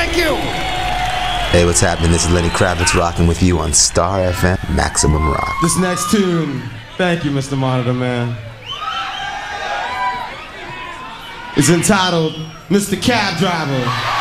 Thank you. Hey, what's happening? This is Lenny Kravitz rocking with you on Star FM Maximum Rock. This next tune, thank you, Mr. Monitor Man, is entitled Mr. Cab Driver.